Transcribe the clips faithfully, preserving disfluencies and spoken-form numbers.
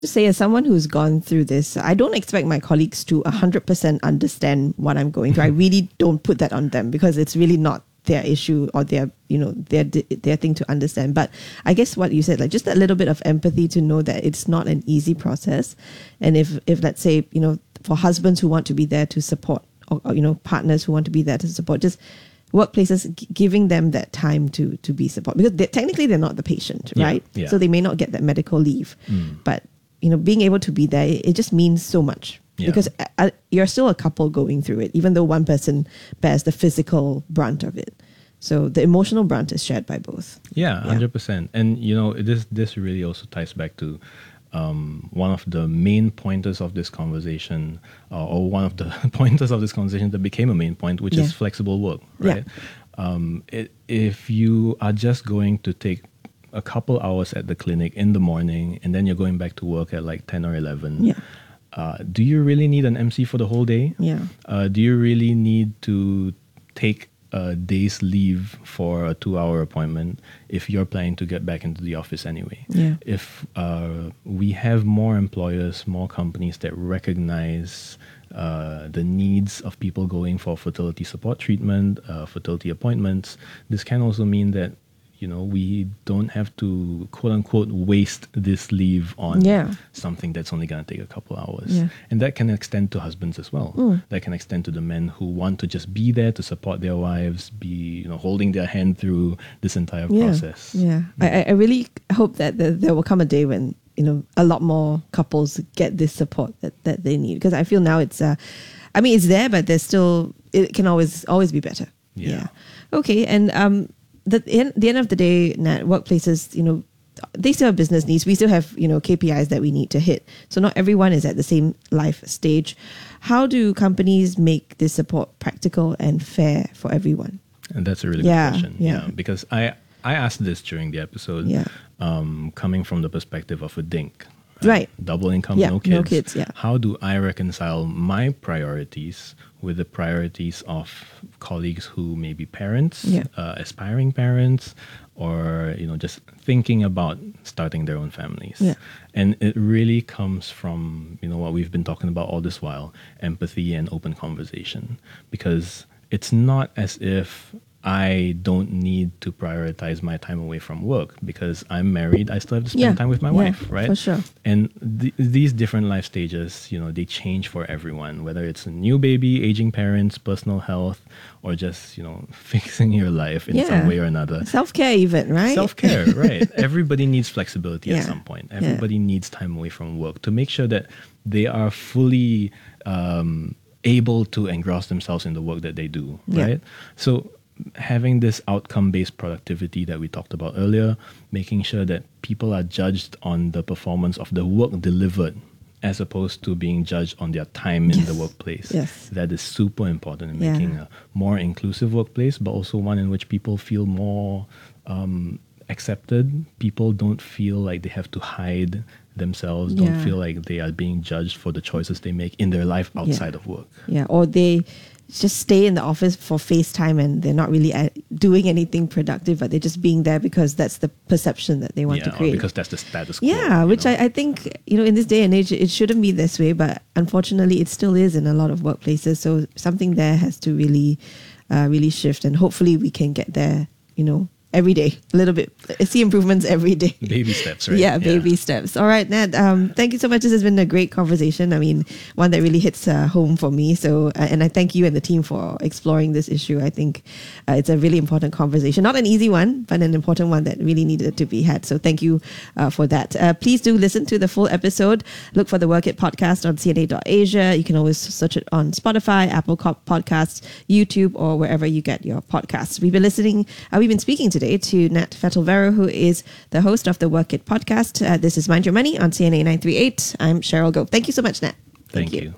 say, as someone who's gone through this, I don't expect my colleagues to one hundred percent understand what I'm going through. I really don't put that on them because it's really not their issue or their, you know, their their thing to understand. But I guess what you said, like just a little bit of empathy to know that it's not an easy process. And if, if let's say, you know, for husbands who want to be there to support, or, or you know, partners who want to be there to support, just workplaces g- giving them that time to to be support, because they, technically they're not the patient, Yeah, right? yeah. So they may not get that medical leave, Mm. but you know, being able to be there, it just means so much. Yeah. Because uh, you're still a couple going through it, even though one person bears the physical brunt of it. So the emotional brunt is shared by both. Yeah, one hundred percent. And, you know, this this really also ties back to um, one of the main pointers of this conversation, uh, or one of the pointers of this conversation that became a main point, which Yeah. is flexible work, Yeah. right? Um, it, if you are just going to take a couple hours at the clinic in the morning and then you're going back to work at like ten or eleven, Yeah. uh, do you really need an M C for the whole day? Yeah. Uh, do you really need to take a day's leave for a two-hour appointment if you're planning to get back into the office anyway? Yeah. If uh, we have more employers, more companies that recognize uh, the needs of people going for fertility support treatment, uh, fertility appointments, this can also mean that, you know, we don't have to quote unquote waste this leave on Yeah. something that's only going to take a couple hours. Yeah. And that can extend to husbands as well. Mm. That can extend to the men who want to just be there to support their wives, be, you know, holding their hand through this entire Yeah. process. Yeah. I, I really hope that there, there will come a day when, you know, a lot more couples get this support that, that they need. Because I feel now it's, uh, I mean, it's there, but there's still, it can always, always be better. Yeah. Okay. And, um, the end, the end of the day, Nat, workplaces, you know, they still have business needs. We still have, you know, K P Is that we need to hit. So not everyone is at the same life stage. How do companies make this support practical and fair for everyone? And that's a really Yeah, good question. yeah. Because I, I asked this during the episode, Yeah. um, coming from the perspective of a dink. Right. Double income, Yeah, no no kids. kids, yeah. How do I reconcile my priorities with the priorities of colleagues who may be parents, Yeah. uh, aspiring parents, or, you know, just thinking about starting their own families? Yeah. And it really comes from, you know, what we've been talking about all this while, empathy and open conversation. Because it's not as if I don't need to prioritize my time away from work because I'm married. I still have to spend Yeah, time with my yeah, wife, right? for sure. And th- these different life stages, you know, they change for everyone, whether it's a new baby, aging parents, personal health, or just, you know, fixing your life in Yeah. some way or another. Self-care even, right? Self-care, right. Everybody needs flexibility Yeah. at some point. Yeah. Everybody needs time away from work to make sure that they are fully um, able to engross themselves in the work that they do, Yeah. right? So having this outcome-based productivity that we talked about earlier, making sure that people are judged on the performance of the work delivered as opposed to being judged on their time in Yes. the workplace. Yes. That is super important in Yeah. making a more inclusive workplace, but also one in which people feel more um, accepted. People don't feel like they have to hide themselves, don't Yeah. feel like they are being judged for the choices they make in their life outside of work. Yeah, or they just stay in the office for FaceTime and they're not really uh, doing anything productive, but they're just being there because that's the perception that they want yeah, to or create. because that's the status quo. Yeah, you which know? I, I think, you know, in this day and age, it shouldn't be this way, but unfortunately it still is in a lot of workplaces. So something there has to really, uh, really shift, and hopefully we can get there, you know, every day, a little bit. I see improvements every day. Baby steps, right? Yeah, baby steps. All right, Nat. Um, thank you so much. This has been a great conversation. I mean, one that really hits uh, home for me. So, uh, and I thank you and the team for exploring this issue. I think uh, it's a really important conversation. Not an easy one, but an important one that really needed to be had. So, thank you uh, for that. Uh, please do listen to the full episode. Look for the Work It podcast on C N A dot Asia. You can always search it on Spotify, Apple Podcasts, YouTube, or wherever you get your podcasts. We've been listening. Uh, we've been speaking today to Nat Fettelvero, who is the host of the Work It podcast. Uh, this is Mind Your Money on C N A nine three eight. I'm Cheryl Goh. Thank you so much, Nat. Thank, you.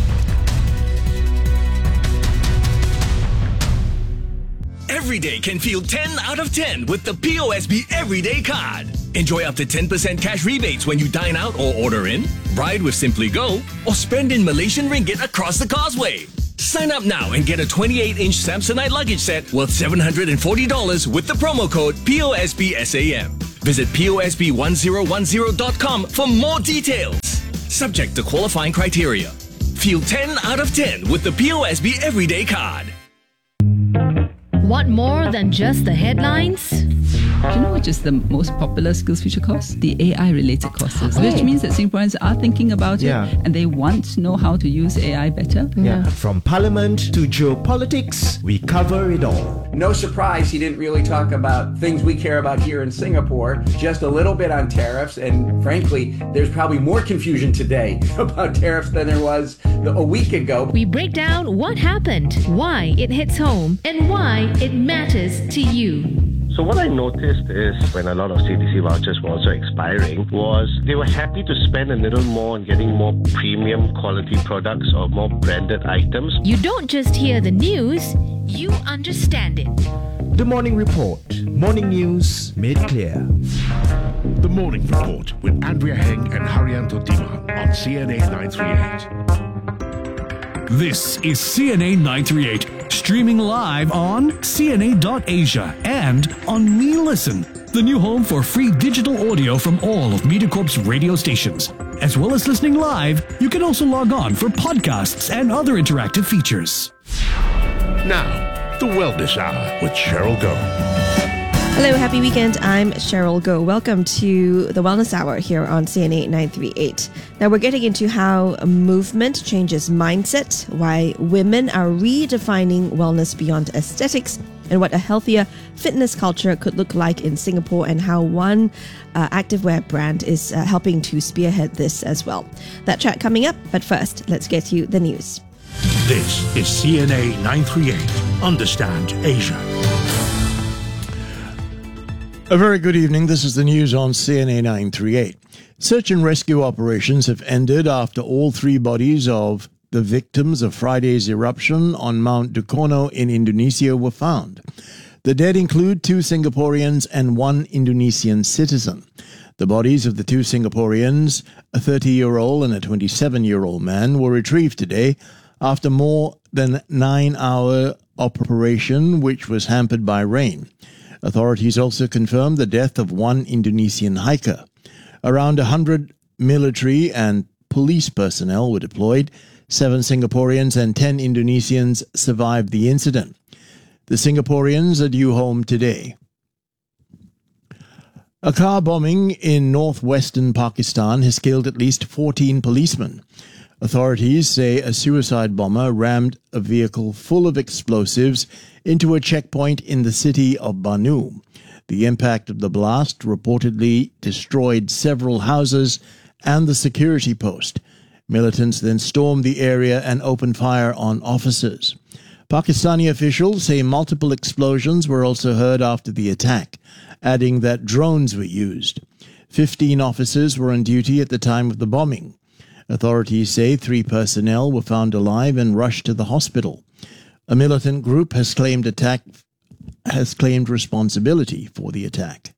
Every day can feel ten out of ten with the P O S B Everyday Card. Enjoy up to ten percent cash rebates when you dine out or order in, ride with Simply Go, or spend in Malaysian ringgit across the causeway. Sign up now and get a twenty-eight inch Samsonite luggage set worth seven hundred forty dollars with the promo code P O S B S A M. Visit P O S B one zero one zero dot com for more details. Subject to qualifying criteria. Feel ten out of ten with the P O S B Everyday Card. Want more than just the headlines? Do you know which is the most popular SkillsFuture course? The A I-related courses, oh. which means that Singaporeans are thinking about yeah. it and they want to know how to use A I better. Yeah. From parliament to geopolitics, we cover it all. No surprise he didn't really talk about things we care about here in Singapore, just a little bit on tariffs, and frankly, there's probably more confusion today about tariffs than there was a week ago. We break down what happened, why it hits home, and why it matters to you. So what I noticed is when a lot of C D C vouchers were also expiring was they were happy to spend a little more on getting more premium quality products or more branded items. You don't just hear the news, you understand it. The Morning Report. Morning news made clear. The Morning Report with Andrea Heng and Haryanto Diman on C N A nine thirty-eight. This is C N A nine thirty-eight, streaming live on C N A dot Asia and on Me Listen, the new home for free digital audio from all of MediaCorp's radio stations. As well as listening live, you can also log on for podcasts and other interactive features. Now, the Wellness Hour with Cheryl Goh. Hello, happy weekend. I'm Cheryl Goh. Welcome to the Wellness Hour here on C N A nine thirty-eight. Now, we're getting into how movement changes mindset, why women are redefining wellness beyond aesthetics, and what a healthier fitness culture could look like in Singapore, and how one uh, activewear brand is uh, helping to spearhead this as well. That chat coming up, but first, let's get you the news. This is C N A nine thirty-eight. Understand Asia. A very good evening. This is the news on C N A nine thirty-eight. Search and rescue operations have ended after all three bodies of the victims of Friday's eruption on Mount Dukono in Indonesia were found. The dead include two Singaporeans and one Indonesian citizen. The bodies of the two Singaporeans, a thirty-year-old and a twenty-seven-year-old man, were retrieved today after more than nine-hour operation, which was hampered by rain. Authorities also confirmed the death of one Indonesian hiker. Around one hundred military and police personnel were deployed. Seven Singaporeans and ten Indonesians survived the incident. The Singaporeans are due home today. A car bombing in northwestern Pakistan has killed at least fourteen policemen. Authorities say a suicide bomber rammed a vehicle full of explosives into a checkpoint in the city of Banu. The impact of the blast reportedly destroyed several houses and the security post. Militants then stormed the area and opened fire on officers. Pakistani officials say multiple explosions were also heard after the attack, adding that drones were used. Fifteen officers were on duty at the time of the bombing. Authorities say three personnel were found alive and rushed to the hospital. A militant group has claimed attack has claimed responsibility for the attack.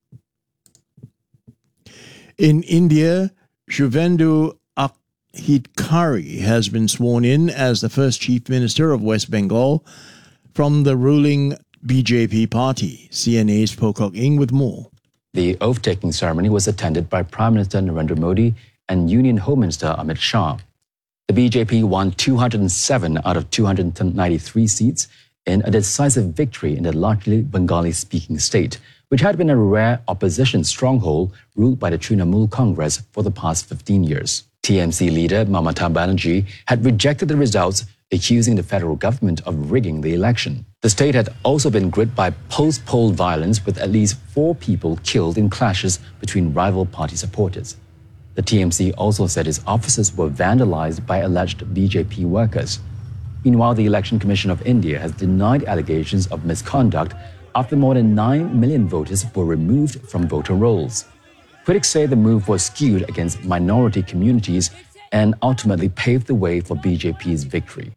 In India, Shubhendu Adhikari has been sworn in as the first Chief Minister of West Bengal from the ruling B J P party. C N A's Pocock Ing with more. The oath-taking ceremony was attended by Prime Minister Narendra Modi and Union Home Minister Amit Shah. The B J P won two hundred seven out of two hundred ninety-three seats in a decisive victory in the largely Bengali-speaking state, which had been a rare opposition stronghold ruled by the Trinamool Congress for the past fifteen years. T M C leader Mamata Banerjee had rejected the results, accusing the federal government of rigging the election. The state had also been gripped by post-poll violence, with at least four people killed in clashes between rival party supporters. The T M C also said its offices were vandalized by alleged B J P workers. Meanwhile, the Election Commission of India has denied allegations of misconduct after more than nine million voters were removed from voter rolls. Critics say the move was skewed against minority communities and ultimately paved the way for B J P's victory.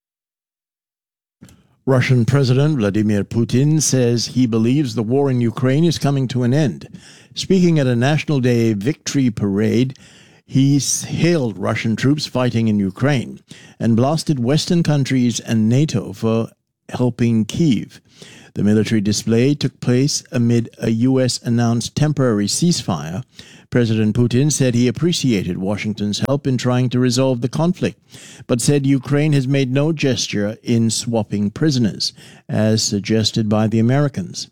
Russian President Vladimir Putin says he believes the war in Ukraine is coming to an end. Speaking at a National Day victory parade, he hailed Russian troops fighting in Ukraine and blasted Western countries and NATO for helping Kyiv. The military display took place amid a U S-announced temporary ceasefire. President Putin said he appreciated Washington's help in trying to resolve the conflict, but said Ukraine has made no gesture in swapping prisoners, as suggested by the Americans.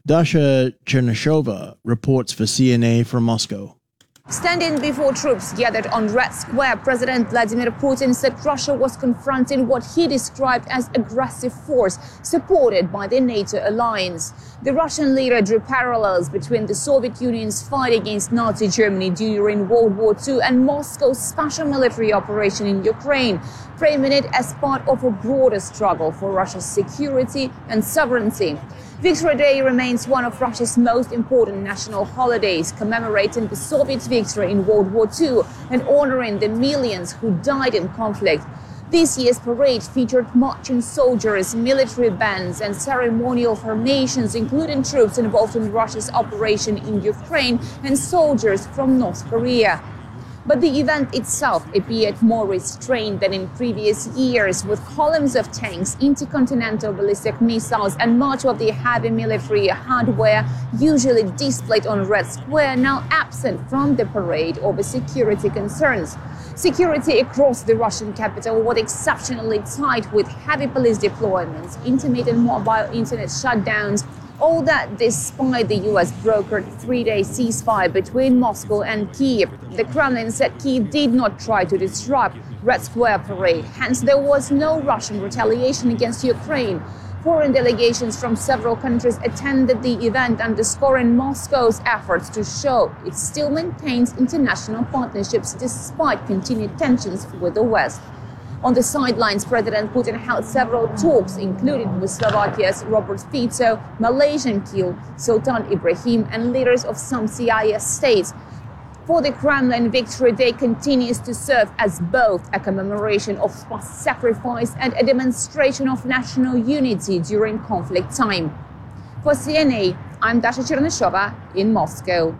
Dasha Chernyshova reports for C N A from Moscow. Standing before troops gathered on Red Square, President Vladimir Putin said Russia was confronting what he described as aggressive force supported by the NATO alliance. The Russian leader drew parallels between the Soviet Union's fight against Nazi Germany during World War Two and Moscow's special military operation in Ukraine, framing it as part of a broader struggle for Russia's security and sovereignty. Victory Day remains one of Russia's most important national holidays, commemorating the Soviet victory in World War Two and honoring the millions who died in conflict. This year's parade featured marching soldiers, military bands, and ceremonial formations, including troops involved in Russia's operation in Ukraine and soldiers from North Korea. But the event itself appeared more restrained than in previous years, with columns of tanks, intercontinental ballistic missiles, and much of the heavy military hardware usually displayed on Red Square now absent from the parade over security concerns. Security across the Russian capital was exceptionally tight, with heavy police deployments, intermittent mobile internet shutdowns. All that despite the U S brokered three-day ceasefire between Moscow and Kyiv. The Kremlin said Kyiv did not try to disrupt Red Square parade, hence there was no Russian retaliation against Ukraine. Foreign delegations from several countries attended the event, underscoring Moscow's efforts to show it still maintains international partnerships despite continued tensions with the West. On the sidelines, President Putin held several talks, including with Slovakia's Robert Fico, Malaysian King Sultan Ibrahim, and leaders of some C I S states. For the Kremlin, Victory Day continues to serve as both a commemoration of past sacrifice and a demonstration of national unity during conflict time. For C N A, I'm Dasha Chernyshova in Moscow.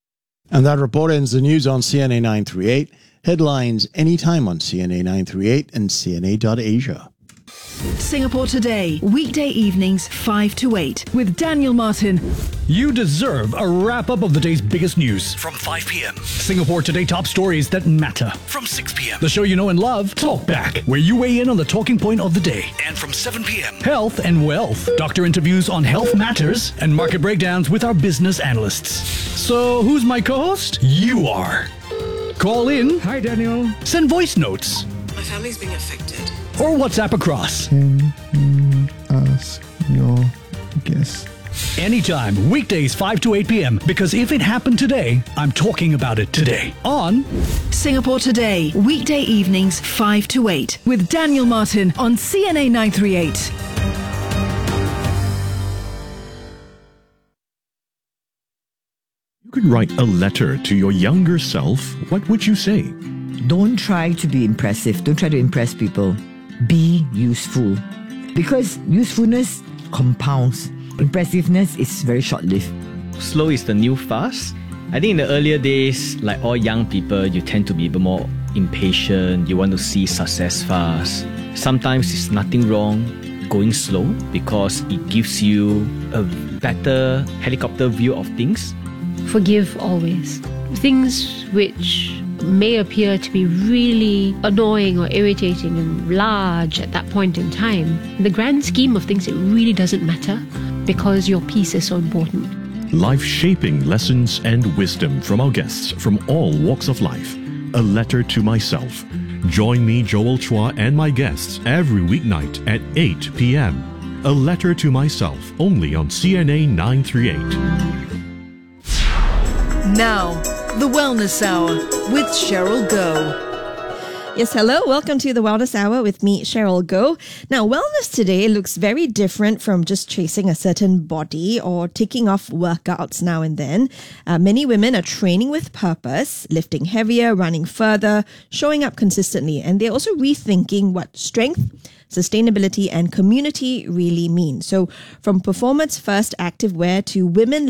And that report ends the news on C N A nine thirty-eight. Headlines anytime on C N A nine thirty-eight and C N A dot Asia. Singapore Today, weekday evenings five to eight with Daniel Martin. You deserve a wrap-up of the day's biggest news from five p.m. Singapore Today top stories that matter from six p.m. The show you know and love, Talk Back, where you weigh in on the talking point of the day. And from seven p.m. Health and Wealth, doctor interviews on health matters and market breakdowns with our business analysts. So who's my co-host? You are. Call in. Hi, Daniel. Send voice notes. My family's being affected. Or WhatsApp across. Can you ask your guest? Anytime, weekdays five to eight p.m. Because if it happened today, I'm talking about it today. On Singapore Today, weekday evenings five to eight with Daniel Martin on C N A nine thirty-eight. You could write a letter to your younger self. What would you say? Don't try to be impressive. Don't try to impress people. Be useful. Because usefulness compounds. Impressiveness is very short-lived. Slow is the new fast. I think in the earlier days, like all young people, you tend to be a bit more impatient. You want to see success fast. Sometimes it's nothing wrong going slow because it gives you a better helicopter view of things. Forgive always. Things which may appear to be really annoying or irritating and large at that point in time, in the grand scheme of things, it really doesn't matter because your peace is so important. Life-shaping lessons and wisdom from our guests from all walks of life. A letter to myself. Join me, Joel Chua, and my guests every weeknight at eight p.m. A letter to myself, only on C N A nine thirty-eight. Now, the Wellness Hour with Cheryl Goh. Yes, hello. Welcome to the Wellness Hour with me, Cheryl Goh. Now, wellness today looks very different from just chasing a certain body or taking off workouts now and then. Uh, many women are training with purpose, lifting heavier, running further, showing up consistently, and they're also rethinking what strength, sustainability, and community really mean. So from performance-first activewear to women-led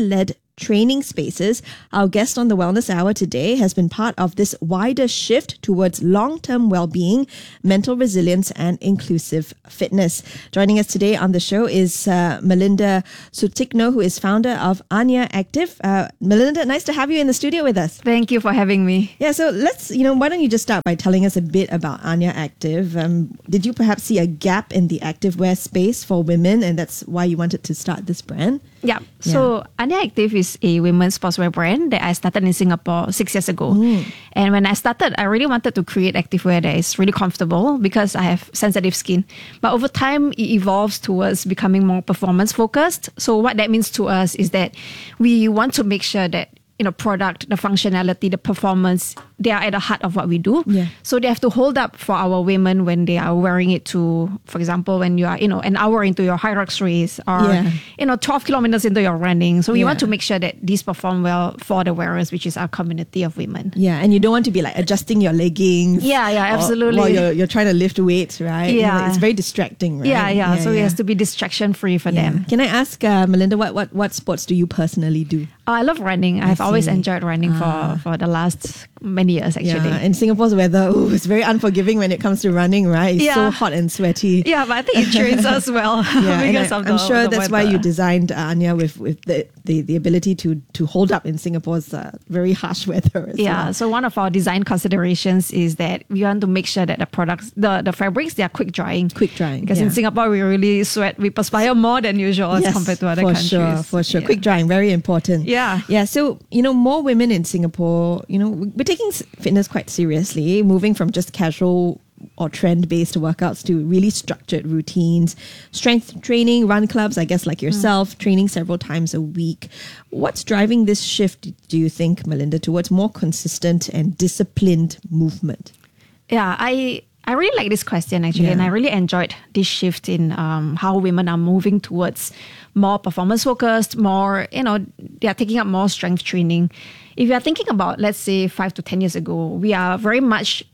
training spaces. Our guest on the Wellness Hour today has been part of this wider shift towards long-term well-being, mental resilience, and inclusive fitness. Joining us today on the show is uh, Melinda Sutikno, who is founder of Anya Active. Uh, Melinda, nice to have you in the studio with us. Thank you for having me. Yeah, so let's, you know, why don't you just start by telling us a bit about Anya Active? Um, did you perhaps see a gap in the activewear space for women, and that's why you wanted to start this brand? Yeah. So Anya Active is a women's sportswear brand that I started in Singapore six years ago. Mm. And when I started, I really wanted to create activewear that is really comfortable because I have sensitive skin. But over time, it evolves towards becoming more performance focused. So what that means to us is that we want to make sure that, you know, product, the functionality, the performance, they are at the heart of what we do. Yeah. So they have to hold up for our women when they are wearing it to, for example, when you are, you know, an hour into your Hyrox race or, Yeah. you know, twelve kilometers into your running. So we Yeah. want to make sure that these perform well for the wearers, which is our community of women. Yeah, and you don't want to be like adjusting your leggings. Yeah, yeah, or- absolutely. While you're, you're trying to lift weights, right? You know, Yeah. it's very distracting, right? Yeah, yeah, So it has to be distraction free for Yeah. them. Can I ask, uh, Melinda, what, what, what sports do you personally do? Oh, I love running. I I've always see. enjoyed running Ah. for, for the last many years, actually. Yeah, and Singapore's weather, ooh, it's very unforgiving when it comes to running, right? It's so Yeah. hot and sweaty. Yeah, but I think it trains us well Yeah, and because I, of the I'm sure the that's why weather. you designed uh, Anya with, with the, the, the ability to, to hold up in Singapore's uh, very harsh weather as Yeah, well. so one of our design considerations is that we want to make sure that the products, the, the fabrics, they are quick drying. Quick drying, Because yeah. in Singapore, we really sweat, we perspire more than usual as Yes, compared to other for countries. sure, for sure. Yeah. Quick drying, very important. Yeah. Yeah. So, you know, more women in Singapore, you know, we're taking s- fitness quite seriously, moving from just casual or trend-based workouts to really structured routines, strength training, run clubs, I guess like yourself, training several times a week. What's driving this shift, do you think, Melinda, towards more consistent and disciplined movement? Yeah, I I really like this question actually, Yeah. and I really enjoyed this shift in um, how women are moving towards more performance focused, more, you know, they are taking up more strength training. If you are thinking about, let's say, five to ten years ago, we are very much,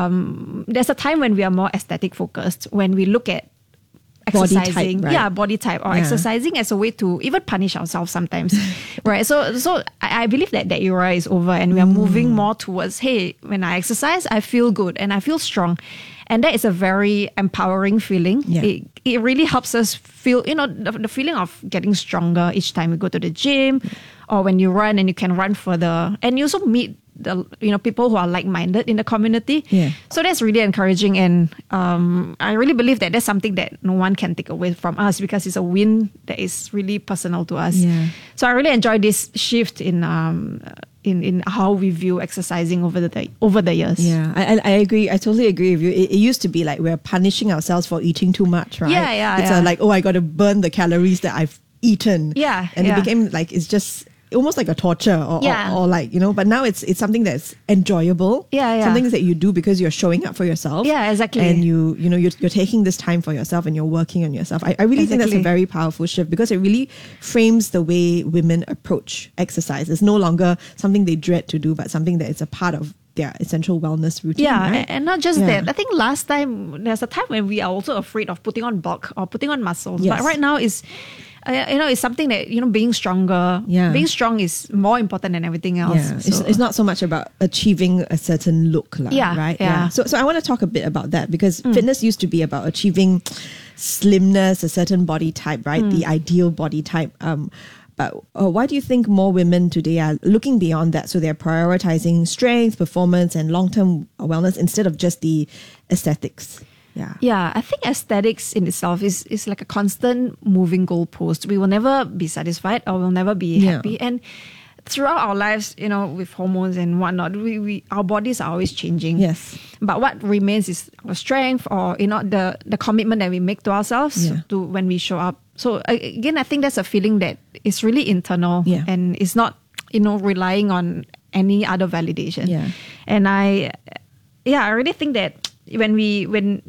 um, there's a time when we are more aesthetic focused, when we look at Body type, exercising, right? yeah, body type, or Yeah. exercising as a way to even punish ourselves sometimes, right? So, so I, I believe that that era is over, and we are moving more towards, hey, when I exercise, I feel good and I feel strong, and that is a very empowering feeling. Yeah. It it really helps us feel, you know, the, the feeling of getting stronger each time we go to the gym, or when you run and you can run further, and you also meet the, you know, people who are like-minded in the community. Yeah. So that's really encouraging, and um, I really believe that that's something that no one can take away from us because it's a win that is really personal to us. Yeah. So I really enjoy this shift in um in, in how we view exercising over the over the years. Yeah, I, I I agree. I totally agree with you. It, it used to be like we're punishing ourselves for eating too much, right? Yeah, yeah, It's yeah. A, like, oh, I got to burn the calories that I've eaten. Yeah, and yeah. it became like it's just almost like a torture, or, Yeah. or, or like, you know. But now it's it's something that's enjoyable. Yeah, yeah. Something that you do because you're showing up for yourself. Yeah, exactly. And you you know you're, you're taking this time for yourself and you're working on yourself. I, I really think that's a Exactly. very powerful shift because it really frames the way women approach exercise. It's no longer something they dread to do, but something that is a part of their essential wellness routine. Yeah, right? and- and not just Yeah. that. I think last time, there's a time when we are also afraid of putting on bulk or putting on muscles. Yes. But right now is, uh, you know, it's something that, you know, being stronger, Yeah. being strong is more important than everything else. Yeah, it's, So- it's not so much about achieving a certain look, lah, Yeah, right? yeah. So, so I want to talk a bit about that because Mm. fitness used to be about achieving slimness, a certain body type, right? Mm. The ideal body type. Um, but uh, why do you think more women today are looking beyond that? So they're prioritizing strength, performance, and long-term wellness instead of just the aesthetics. Yeah. Yeah, I think aesthetics in itself is, is like a constant moving goalpost. We will never be satisfied or we'll never be Yeah. happy. And throughout our lives, you know, with hormones and whatnot, we, we our bodies are always changing. Yes. But what remains is our strength, or, you know, the, the commitment that we make to ourselves Yeah. to when we show up. So a- again, I think that's a feeling that is really internal, Yeah. and it's not, you know, relying on any other validation. Yeah. And I, yeah, I really think that when we when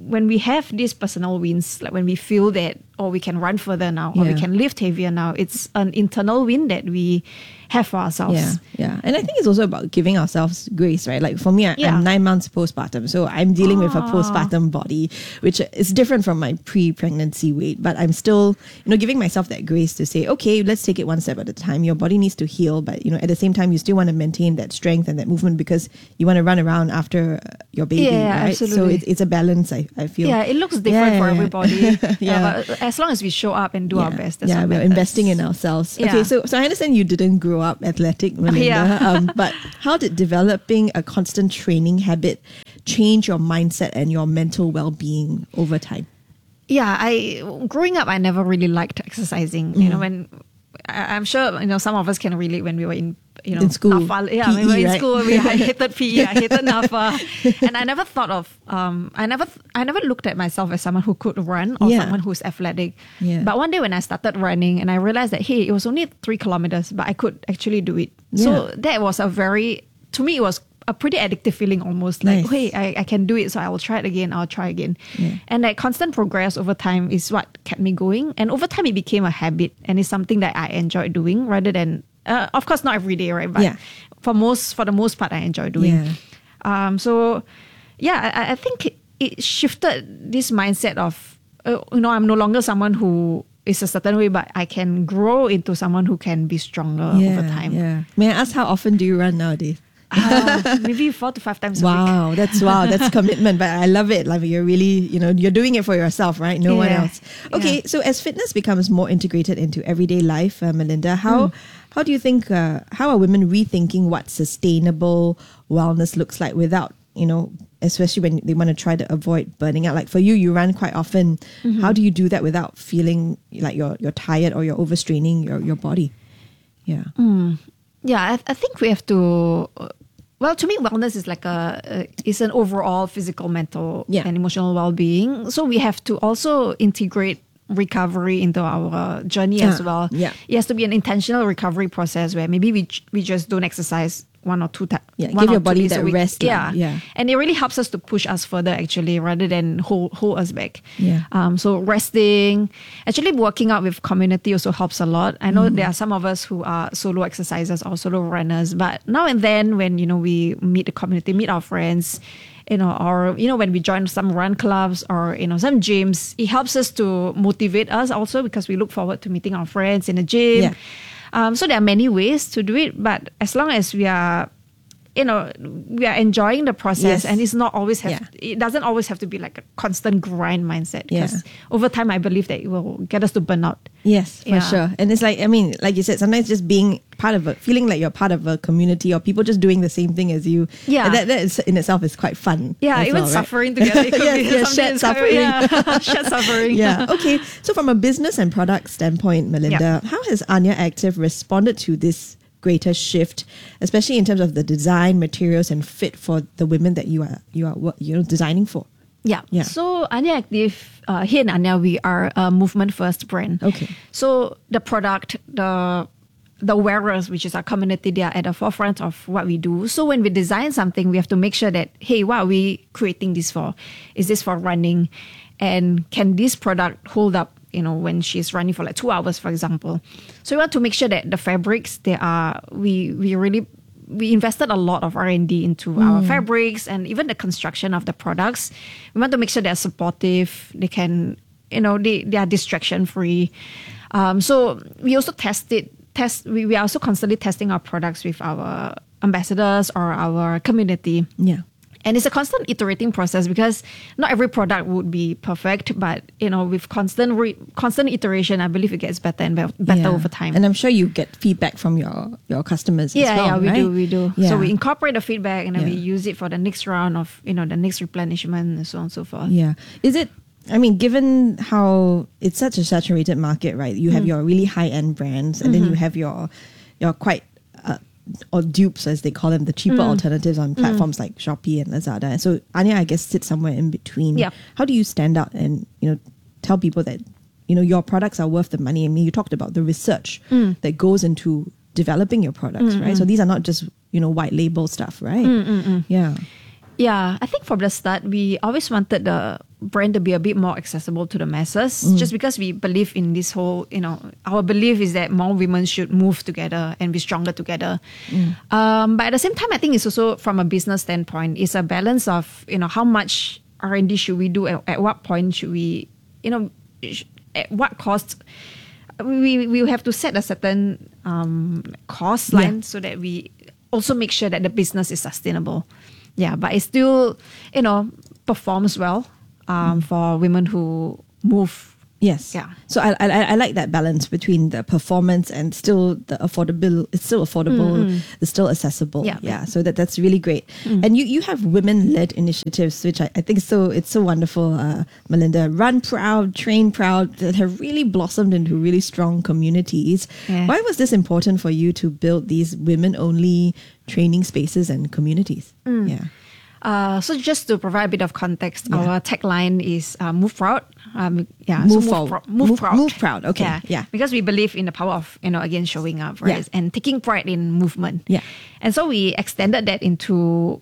when we have these personal wins, like when we feel that, oh, we can run further now, or we Yeah. can lift heavier now, it's an internal win that we have for ourselves. Yeah, yeah. And I think it's also about giving ourselves grace, right? Like for me, I, Yeah. I'm nine months postpartum. So I'm dealing with a Ah. postpartum body, which is different from my pre-pregnancy weight. But I'm still, you know, giving myself that grace to say, okay, let's take it one step at a time. Your body needs to heal. But, you know, at the same time, you still want to maintain that strength and that movement because you want to run around after your baby, Yeah, right? So absolutely. it's, it's a balance, I, I feel. Yeah, it looks different Yeah, for yeah, yeah. everybody. Yeah. Uh, but as long as we show up and do our best, that's yeah, what we're matters. investing in ourselves. Yeah. Okay, so so I understand you didn't grow up athletic, Melinda. Yeah. um, but how did developing a constant training habit change your mindset and your mental well-being over time? Yeah, I growing up, I never really liked exercising. You know, Mm. when I, I'm sure you know some of us can relate when we were in you know In school, NAFA. Yeah, P E, when we were in right? school, we I hated P E, I hated NAFA, and I never thought of um, I never I never looked at myself as someone who could run or Yeah. someone who's athletic. Yeah. But one day when I started running, and I realized that hey, it was only three kilometers, but I could actually do it. So Yeah. that was a very to me it was a pretty addictive feeling almost like Nice. hey I, I can do it, so I will try it again, I'll try again. Yeah. And that constant progress over time is what kept me going. And over time, it became a habit, and it's something that I enjoy doing rather than, uh, of course, not every day, right? But Yeah. for most, for the most part, I enjoy doing. Yeah. Um. So, yeah, I, I think it, it shifted this mindset of, uh, you know, I'm no longer someone who is a certain way, but I can grow into someone who can be stronger yeah, over time. Yeah. May I ask how often do you run nowadays? Uh, maybe four to five times a week. Wow, that's wow, that's commitment. But I love it. Like you're really, you know, you're doing it for yourself, right? No one Yeah, else. Okay, yeah. so as fitness becomes more integrated into everyday life, uh, Melinda, how Mm. how do you think uh, how are women rethinking what sustainable wellness looks like without, you know, especially when they want to try to avoid burning out? Like for you, you run quite often. Mhm. How do you do that without feeling like you're you're tired or you're overstraining your your body? Yeah. Mm. Yeah, I, I think we have to. uh, Well, to me, wellness is like a uh, is an overall physical, mental, Yeah. and emotional well-being. So we have to also integrate recovery into our journey as Ah, well. yeah. It has to be an intentional recovery process where maybe we j- we just don't exercise one or two times. Yeah, give your body that rest lah. Yeah, Yeah. and it really helps us to push us further actually, rather than hold hold us back. Yeah. Um. So resting, actually working out with community also helps a lot. I know Mm. there are some of us who are solo exercisers or solo runners, but now and then when you know we meet the community, meet our friends, you know, or you know when we join some run clubs or you know some gyms, it helps us to motivate us also because we look forward to meeting our friends in the gym. Yeah. Um, so there are many ways to do it, but as long as we are, you know, we are enjoying the process, Yes. and it's not always have. Yeah. It doesn't always have to be like a constant grind mindset. Yeah. Because over time, I believe that it will get us to burn out. Yes, for Yeah. sure. And it's like, I mean, like you said, sometimes just being part of a, feeling like you're part of a community or people just doing the same thing as you. Yeah. That, that is in itself is quite fun. Yeah, as even well, right? suffering together. It could yes, be yes, something shared that's quite- suffering. Yeah. Shared suffering. Yeah. Okay. So from a business and product standpoint, Melinda, how has Anya Active responded to this greater shift, especially in terms of the design, materials, and fit for the women that you are you are what you know designing for? Yeah. Yeah. So Anya Active, uh, here in Anya, we are a movement first brand. Okay. So the product, the the wearers, which is our community, they are at the forefront of what we do. So when we design something, we have to make sure that, hey, what are we creating this for? Is this for running? And can this product hold up, you know, when she's running for like two hours, for example? So we want to make sure that the fabrics, they are, we, we really, we invested a lot of R and D into our Mm. fabrics and even the construction of the products. We want to make sure they're supportive. They can, you know, they, they are distraction free. Um, so we also test it, test, we, we are also constantly testing our products with our ambassadors or our community. Yeah. And it's a constant iterating process because not every product would be perfect, but you know, with constant re- constant iteration, I believe it gets better and be- better Yeah. over time. And I'm sure you get feedback from your your customers. yeah, as well, yeah, we right? do, we do. Yeah. So we incorporate the feedback and then we Yeah. use it for the next round of, you know, the next replenishment and so on and so forth. Yeah. Is it, I mean, given how it's such a saturated market, right? You have Mm. your really high end brands and then you Mhm. have your, your quite, uh, or dupes as they call them, the cheaper Mm. alternatives on Mm. platforms like Shopee and Lazada. And so Anya, I guess, sits somewhere in between. Yeah. How do you stand out and, you know, tell people that, you know, your products are worth the money? I mean, you talked about the research Mm. that goes into developing your products, Mm, right? mm. So these are not just, you know, white label stuff, right? Mm, mm, mm. Yeah. Yeah, I think from the start, we always wanted the brand to be a bit more accessible to the masses, Mm. just because we believe in this whole, you know, our belief is that more women should move together and be stronger together. Mm. Um, but at the same time, I think it's also from a business standpoint, it's a balance of, you know, how much R and D should we do, at, at what point should we, you know, sh- at what cost. We we have to set a certain um, cost line Yeah. so that we also make sure that the business is sustainable. Yeah, but it still, you know, performs well um, for women who move. Yes. Yeah. So I, I I like that balance between the performance and still the affordable. It's still affordable. Mm, mm. It's still accessible. Yeah. Yeah. So that that's really great. Mm. And you you have women led initiatives, which I, I think so it's so wonderful. Uh, Melinda, Run Proud, Train Proud, that have really blossomed into really strong communities. Yeah. Why was this important for you to build these women only training spaces and communities? Mm. Yeah. Uh, so just to provide a bit of context, Yeah. our tagline is uh, "Move Proud." Um, yeah, Move so forward. Pro- move, Move- proud. move proud, okay, Yeah, yeah. Because we believe in the power of, you know, again showing up, right, Yeah. and taking pride in movement. Yeah. And so we extended that into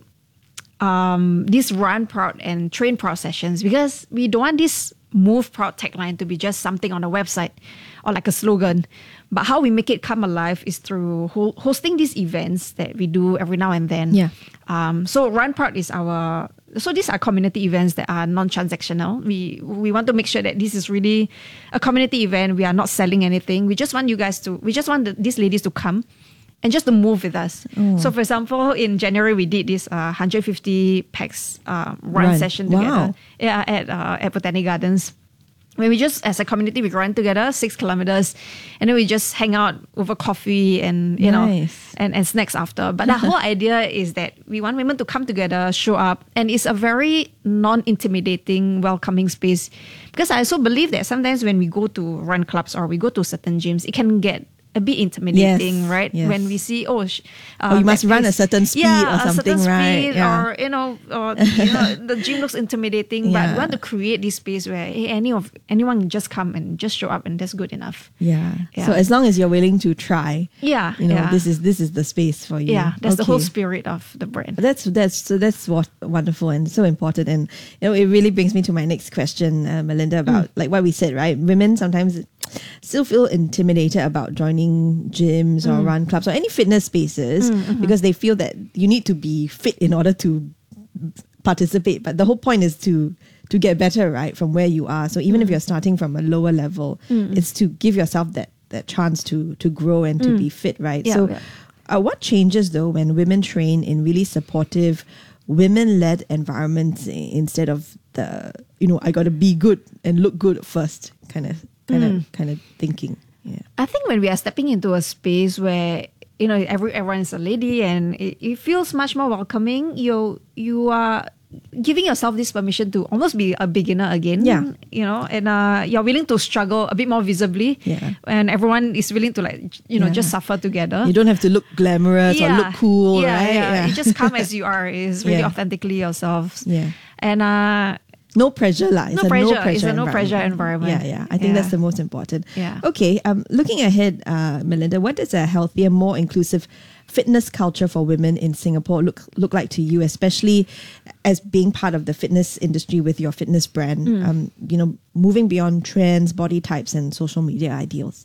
um, these Run Proud and Train Proud sessions, because we don't want this Move Proud tagline to be just something on a website or like a slogan. But how we make it come alive is through ho- hosting these events that we do every now and then. Yeah. Um, so Run Proud is our, so these are community events that are non-transactional. We we want to make sure that this is really a community event. We are not selling anything. We just want you guys to, we just want the, these ladies to come and just to move with us. Oh. So for example, in January, we did this uh, one hundred fifty pax uh, run, Run. session Wow. together. Yeah, at, uh, at Botanic Gardens. When we just, as a community, we run together six kilometers, and then we just hang out over coffee and, you know, Nice. and, and snacks after. But the whole idea is that we want women to come together, show up, and it's a very non-intimidating, welcoming space. Because I also believe that sometimes when we go to run clubs or we go to certain gyms, it can get a bit intimidating, Yes, right? yes. When we see, oh, sh- Oh, you must that run a is- certain speed yeah, or something, a certain right? speed, Yeah. or you know, or you know, the gym looks intimidating. But Yeah. we want to create this space where hey, any of anyone can just come and just show up, and that's good enough. Yeah. Yeah. So as long as you're willing to try, Yeah, you know, yeah. this is this is the space for you. Yeah, that's the whole Okay. spirit of the brand. That's that's so that's what wonderful and so important, and you know it really brings me to my next question, uh, Melinda, about Mm. like what we said, right? Women sometimes still feel intimidated about joining gyms or Mm. run clubs or any fitness spaces Mm, mhm. because they feel that you need to be fit in order to participate. But the whole point is to to get better, right, from where you are. So even if you're starting from a lower level, Mm. it's to give yourself that that chance to to grow and to Mm. be fit, right? Yeah, so. yeah. Uh, what changes though when women train in really supportive, women-led environments i- instead of the you know I got to be good and look good first kind of kind of Mm. kind of thinking? Yeah. I think when we are stepping into a space where you know every everyone is a lady and it, it feels much more welcoming, you you are giving yourself this permission to almost be a beginner again. Yeah. You know, and uh, you're willing to struggle a bit more visibly. Yeah. And everyone is willing to like you know Yeah. just suffer together. You don't have to look glamorous or look cool, yeah, right? Yeah. You just come as you are. Is really Yeah. authentically yourselves. Yeah. And uh, No pressure, lah. It's No a pressure. no pressure. It's a no pressure Yeah, environment. yeah. I think Yeah. that's the most important. Yeah. Okay. Um, looking ahead, uh, Melinda, what does a healthier, more inclusive fitness culture for women in Singapore look look like to you, especially as being part of the fitness industry with your fitness brand? Mm. Um, you know, moving beyond trends, body types, and social media ideals.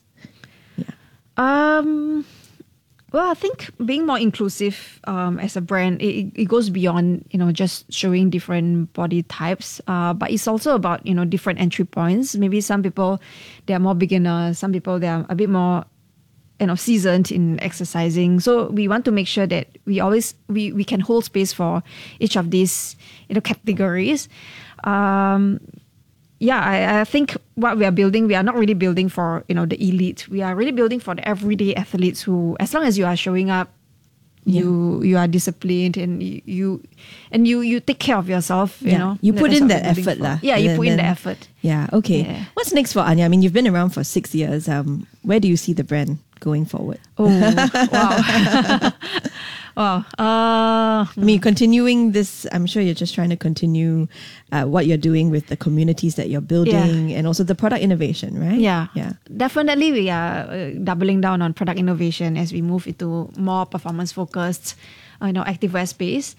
Um, well, I think being more inclusive um, as a brand, it, it goes beyond, you know, just showing different body types. Uh, but it's also about, you know, different entry points. Maybe some people, they are more beginners. Some people, they are a bit more, you know, seasoned in exercising. So we want to make sure that we always, we, we can hold space for each of these, you know, categories. Um, yeah, I, I think what we are building, we are not really building for, you know, the elite. We are really building for the everyday athletes who, as long as you are showing up, you you are disciplined and you, you and you you take care of yourself, you Yeah. know. You put That's in what that we're building effort, for. lah. Yeah, you And put in the then- effort. Yeah. Okay. Yeah. What's next for Anya? I mean, you've been around for six years. Um, where do you see the brand going forward? Oh, wow. Wow. Uh, I mean, continuing this, I'm sure you're just trying to continue uh, what you're doing with the communities that you're building and also the product innovation, right? Yeah, Yeah. Definitely, we are uh, doubling down on product innovation as we move into more performance focused uh, you know, activewear space.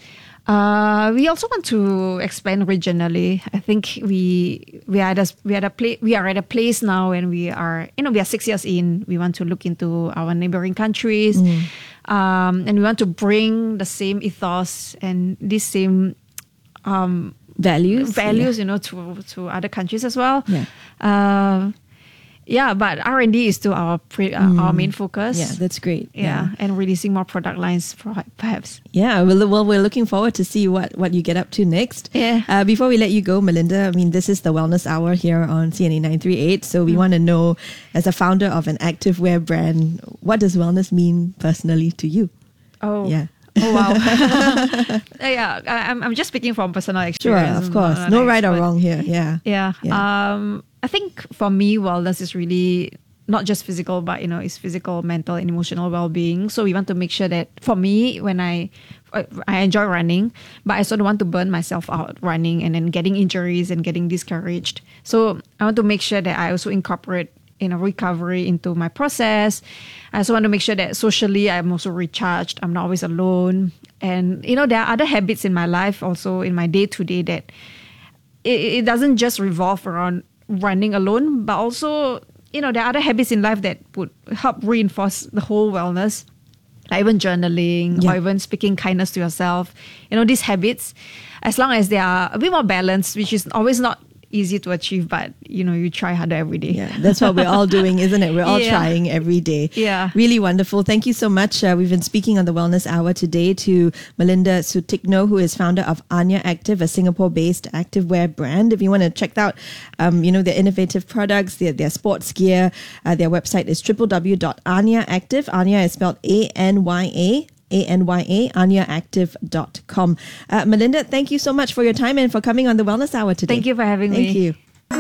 Uh, we also want to expand regionally. I think we we are at a, we are at a pla- we are at a place now, and we are you know we are six years in. We want to look into our neighboring countries, mm. um, and we want to bring the same ethos and this same um, values values yeah. you know to to other countries as well. Yeah. Uh, Yeah, but R and D is still our pre, uh, Mm. our main focus. Yeah, that's great. Yeah, Yeah. and releasing more product lines, per- perhaps. Yeah, well, well, we're looking forward to see what, what you get up to next. Yeah. Uh, before we let you go, Melinda, I mean, this is the Wellness Hour here on C N A nine thirty-eight. So we Mm. want to know, as a founder of an activewear brand, what does wellness mean personally to you? Oh. Yeah. Oh, wow. Uh, yeah, I, I'm, I'm just speaking from personal Sure, experience. of course. I'm No not an right or expert. wrong here. Yeah. Yeah. Yeah. Um, I think for me, wellness is really not just physical, but you know, it's physical, mental, and emotional well-being. So we want to make sure that for me, when I I enjoy running, but I also don't want to burn myself out running and then getting injuries and getting discouraged. So I want to make sure that I also incorporate you know recovery into my process. I also want to make sure that socially I'm also recharged. I'm not always alone, and you know there are other habits in my life, also in my day to day, that it, it doesn't just revolve around running alone, but also you know there are other habits in life that would help reinforce the whole wellness, like even journaling Yeah. or even speaking kindness to yourself. You know these habits, as long as they are a bit more balanced, which is always not easy to achieve, but you know you try harder every day. Yeah, that's what we're all doing, isn't it? We're all Yeah. trying every day. Yeah. Really wonderful. Thank you so much. Uh, we've been speaking on the Wellness Hour today to Melinda Sutikno, who is founder of Anya Active, a Singapore-based activewear brand. If you want to check out, um, you know, their innovative products, their, their sports gear, uh, their website is w w w dot anya active. Anya is spelled A N Y A. A N Y A, anya active dot com. Uh, Melinda, thank you so much for your time and for coming on the Wellness Hour today. Thank you for having thank me. you.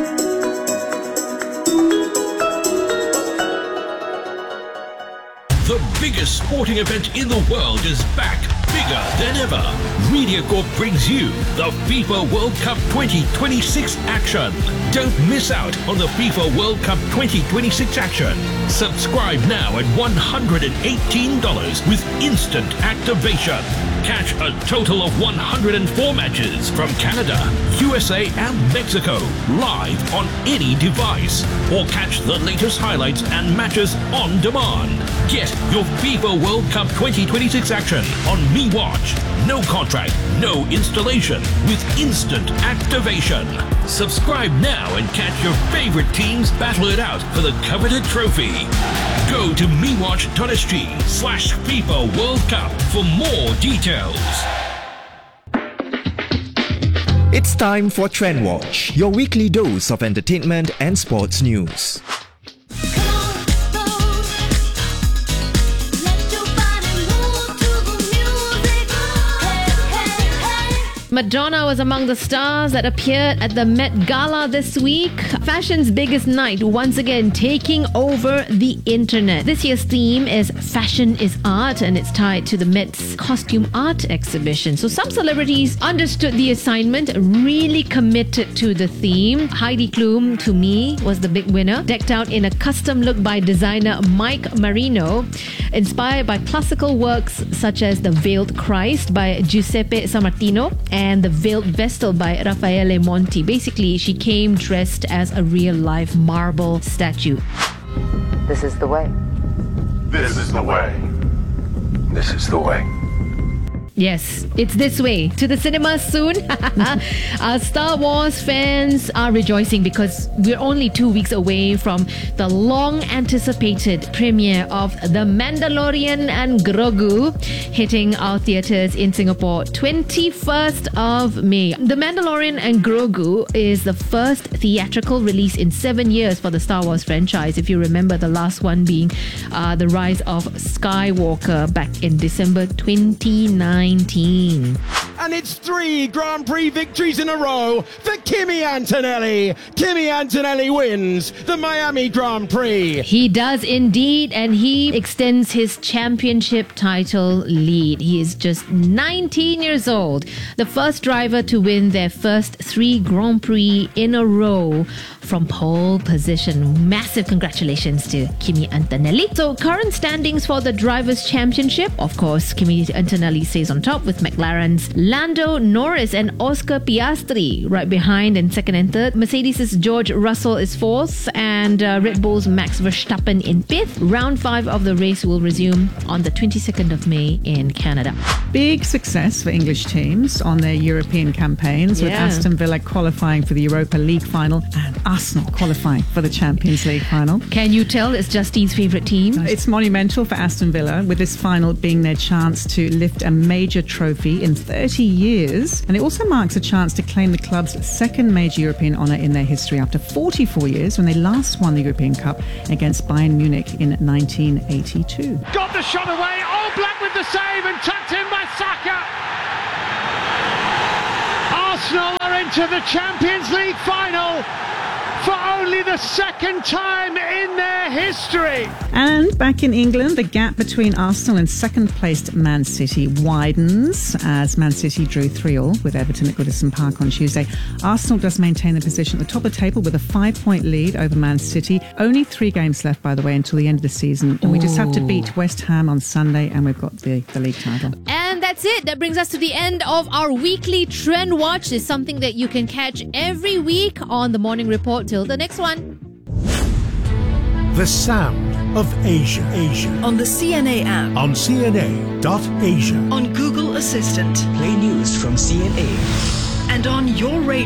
The biggest sporting event in the world is back, bigger than ever. MediaCorp brings you the FIFA World Cup twenty twenty-six action. Don't miss out on the FIFA World Cup twenty twenty-six action. Subscribe now at one hundred eighteen dollars with instant activation. Catch a total of one hundred four matches from Canada, U S A and Mexico live on any device. Or catch the latest highlights and matches on demand. Get your FIFA World Cup twenty twenty-six action on MeWatch. No contract, no installation, with instant activation. Subscribe now and catch your favorite teams battle it out for the coveted trophy. Go to mewatch.sg slash FIFA World Cup for more details. It's time for Trend Watch, your weekly dose of entertainment and sports news. Madonna was among the stars that appeared at the Met Gala this week. Fashion's biggest night once again taking over the internet. This year's theme is Fashion is Art, and it's tied to the Met's costume art exhibition. So some celebrities understood the assignment, really committed to the theme. Heidi Klum, to me, was the big winner, decked out in a custom look by designer Mike Marino, inspired by classical works such as The Veiled Christ by Giuseppe Sammartino and The Veiled Vestal by Raffaele Monti. Basically, she came dressed as a real-life marble statue. This is the way. This is the way. This is the way. Yes, it's this way. To the cinemas soon. Our Star Wars fans are rejoicing because we're only two weeks away from the long-anticipated premiere of The Mandalorian and Grogu, hitting our theatres in Singapore twenty-first of May. The Mandalorian and Grogu is the first theatrical release in seven years for the Star Wars franchise. If you remember, the last one being uh, The Rise of Skywalker back in December twenty nineteen. nineteen. And it's three Grand Prix victories in a row for Kimi Antonelli. Kimi Antonelli wins the Miami Grand Prix. He does indeed, and he extends his championship title lead. He is just nineteen years old, the first driver to win their first three Grand Prix in a row from pole position. Massive congratulations to Kimi Antonelli. So current standings for the Drivers' Championship, of course, Kimi Antonelli stays on top with McLaren's Lando Norris and Oscar Piastri right behind in second and third. Mercedes' George Russell is fourth, and uh, Red Bull's Max Verstappen in fifth. Round five of the race will resume on the twenty-second of May in Canada. Big success for English teams on their European campaigns, with Yeah. Aston Villa qualifying for the Europa League final and Arsenal qualifying for the Champions League final. Can you tell it's Justine's favourite team? It's monumental for Aston Villa, with this final being their chance to lift a major trophy in thirty years. And it also marks a chance to claim the club's second major European honour in their history after forty-four years, when they last won the European Cup against Bayern Munich in nineteen eighty-two. Got the shot away. All Black with the save and tucked in by Saka. Arsenal are into the Champions League final for only the second time in their history. And back in England, the gap between Arsenal and second-placed Man City widens as Man City drew three all with Everton at Goodison Park on Tuesday. Arsenal does maintain the position at the top of the table with a five-point lead over Man City. Only three games left, by the way, until the end of the season. And we just have to beat West Ham on Sunday, and we've got the, the league title. And that's it. That brings us to the end of our weekly Trend Watch. It's something that you can catch every week on the Morning Report. Till the next one. The sound of Asia. Asia. On the C N A app. On C N A dot Asia. On Google Assistant. Play news from C N A. And on your radio.